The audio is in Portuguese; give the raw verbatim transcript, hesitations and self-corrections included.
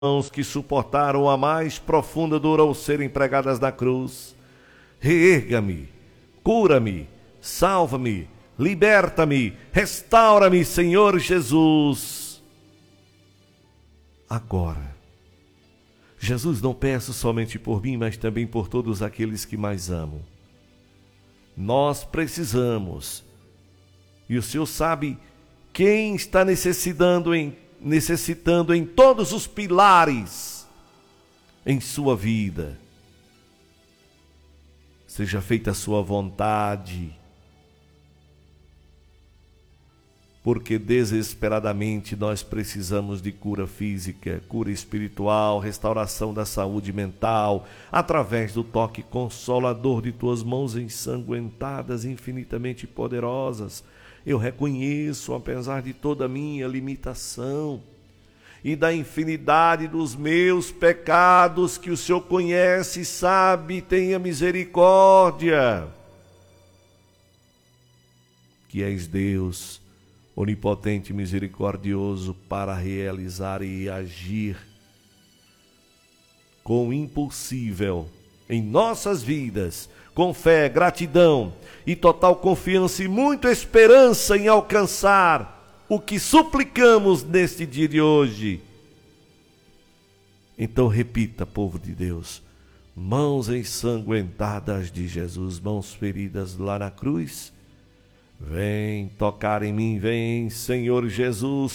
mãos que suportaram a mais profunda dor ao serem pregadas na cruz. Reerga-me, cura-me, salva-me, liberta-me, restaura-me, Senhor Jesus. Agora, Jesus, não peço somente por mim, mas também por todos aqueles que mais amo. Nós precisamos, e o Senhor sabe quem está necessitando em, necessitando em todos os pilares em sua vida. Seja feita a sua vontade, porque desesperadamente nós precisamos de cura física, cura espiritual, restauração da saúde mental, através do toque consolador de tuas mãos ensanguentadas, infinitamente poderosas. Eu reconheço, apesar de toda a minha limitação e da infinidade dos meus pecados, que o Senhor conhece, sabe, tenha misericórdia. Que és Deus onipotente e misericordioso para realizar e agir com o impossível em nossas vidas, com fé, gratidão e total confiança e muita esperança em alcançar o que suplicamos neste dia de hoje. Então repita, povo de Deus: mãos ensanguentadas de Jesus, mãos feridas lá na cruz, vem tocar em mim, vem, Senhor Jesus,